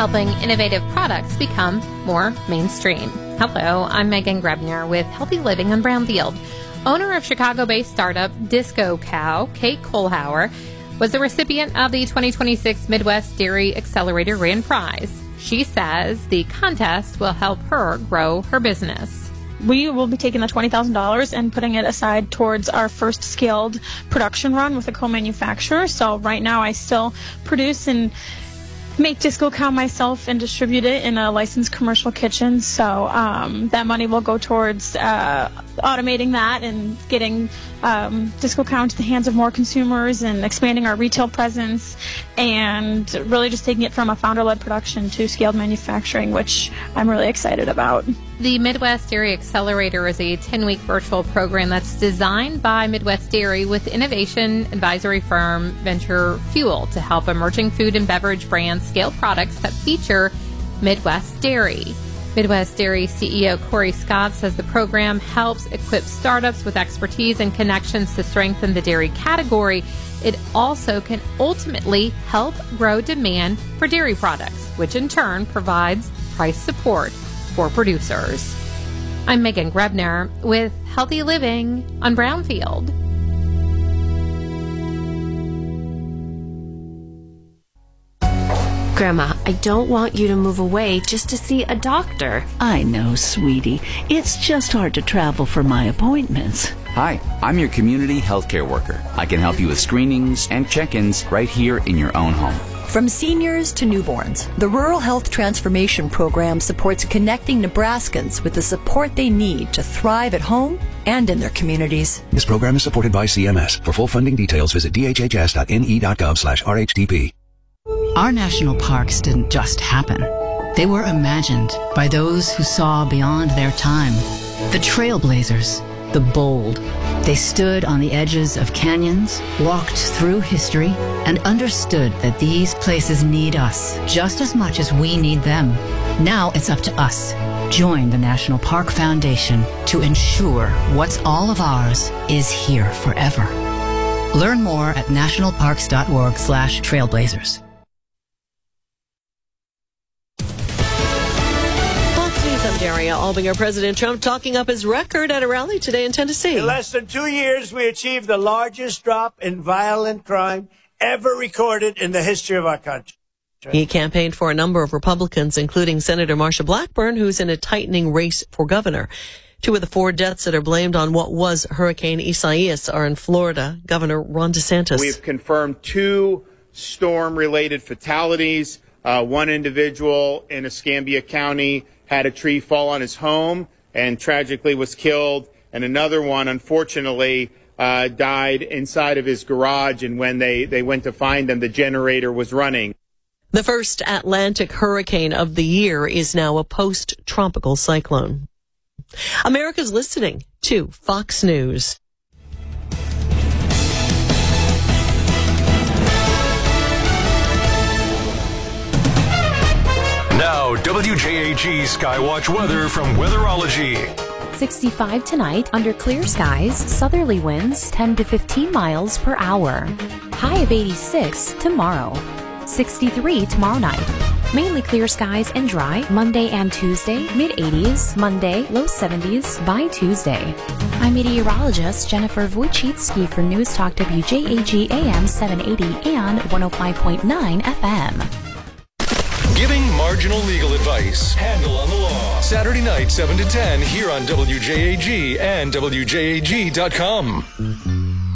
helping innovative products become more mainstream. Hello, I'm Megan Grebner with Healthy Living on Brownfield. Owner of Chicago-based startup Disco Cow, Kate Kohlhauer, was the recipient of the 2026 Midwest Dairy Accelerator Grand Prize. She says the contest will help her grow her business. We will be taking the $20,000 and putting it aside towards our first scaled production run with a co-manufacturer. So right now I still produce and make Disco Cow myself and distribute it in a licensed commercial kitchen. So that money will go towards automating that and getting Disco Cow into the hands of more consumers and expanding our retail presence and really just taking it from a founder-led production to scaled manufacturing, which I'm really excited about. The Midwest Dairy Accelerator is a 10-week virtual program that's designed by Midwest Dairy with innovation advisory firm Venture Fuel to help emerging food and beverage brands scale products that feature Midwest Dairy. Midwest Dairy CEO Corey Scott says the program helps equip startups with expertise and connections to strengthen the dairy category. It also can ultimately help grow demand for dairy products, which in turn provides price support for producers. I'm Megan Grebner with Healthy Living on Brownfield. Grandma, I don't want you to move away just to see a doctor. I know, sweetie. It's just hard to travel for my appointments. Hi, I'm your community healthcare worker. I can help you with screenings and check-ins right here in your own home. From seniors to newborns, the Rural Health Transformation Program supports connecting Nebraskans with the support they need to thrive at home and in their communities. This program is supported by CMS. For full funding details, visit dhhs.ne.gov/RHTP. Our national parks didn't just happen. They were imagined by those who saw beyond their time. The trailblazers, the bold. They stood on the edges of canyons, walked through history, and understood that these places need us just as much as we need them. Now it's up to us. Join the National Park Foundation to ensure what's all of ours is here forever. Learn more at nationalparks.org/trailblazers. Area, Albinger President Trump talking up his record at a rally today in Tennessee. In less than 2 years, we achieved the largest drop in violent crime ever recorded in the history of our country. He campaigned for a number of Republicans, including Senator Marsha Blackburn, who's in a tightening race for governor. 2 of the 4 deaths that are blamed on what was Hurricane Isaias are in Florida. Governor Ron DeSantis. We've confirmed 2 storm-related fatalities. One individual in Escambia County had a tree fall on his home and tragically was killed. And another one, unfortunately, died inside of his garage. And when they went to find him, the generator was running. The first Atlantic hurricane of the year is now a post-tropical cyclone. America's listening to Fox News. Now, WJAG Skywatch weather from Weatherology. 65 tonight, under clear skies, southerly winds 10 to 15 miles per hour. High of 86 tomorrow. 63 tomorrow night. Mainly clear skies and dry Monday and Tuesday, mid-80s, Monday, low 70s by Tuesday. I'm meteorologist Jennifer Wojcicki for News Talk WJAG AM 780 and 105.9 FM. Giving marginal legal advice. Handle on the Law. Saturday night, 7 to 10, here on WJAG and WJAG.com.